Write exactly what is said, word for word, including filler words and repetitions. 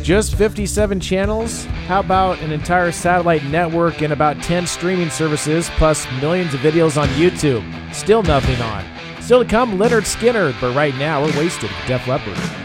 Just fifty-seven channels? How about an entire satellite network and about ten streaming services, plus millions of videos on YouTube? Still nothing on. Still to come, Leonard Skinner, but right now we're wasted with Def Leppard.